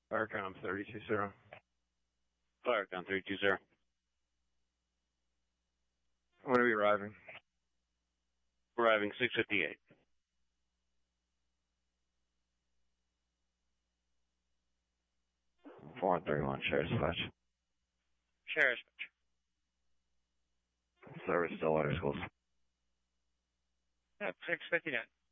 Firecom 320. Firecom 320. When are we arriving? Arriving 6:58. Four and 31, share dispatch. Share dispatch. Service Stillwater Schools. Yep, 6:59.